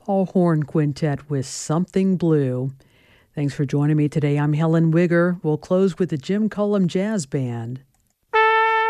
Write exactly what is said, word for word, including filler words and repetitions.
Paul Horn Quintet with Something Blue. Thanks for joining me today. I'm Helen Wigger. We'll close with the Jim Cullum Jazz Band.